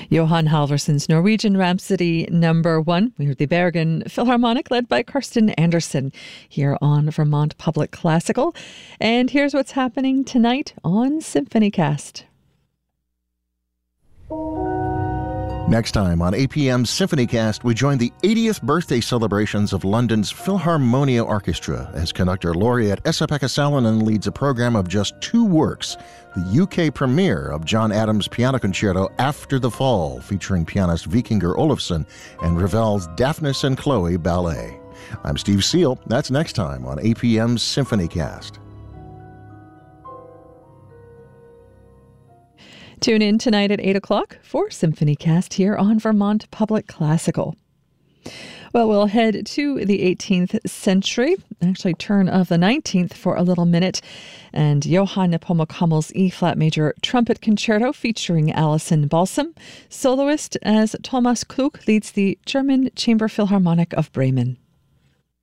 Johan Halvorsson's Norwegian Rhapsody #1. We heard the Bergen Philharmonic led by Karsten Andersen here on Vermont Public Classical. And here's what's happening tonight on SymphonyCast. Next time on APM's SymphonyCast, we join the 80th birthday celebrations of London's Philharmonia Orchestra as conductor laureate Esa-Pekka Salonen leads a program of just 2 works, the UK premiere of John Adams' Piano Concerto After the Fall, featuring pianist Vikingur Olafsson, and Ravel's Daphnis and Chloe Ballet. I'm Steve Seal. That's next time on APM's SymphonyCast. Tune in tonight at 8 o'clock for SymphonyCast here on Vermont Public Classical. Well, we'll head to the 18th century, actually turn of the 19th for a little minute, and Johann Nepomuk E-flat major trumpet concerto featuring Alison Balsam. Soloist as Thomas Klug leads the German Chamber Philharmonic of Bremen.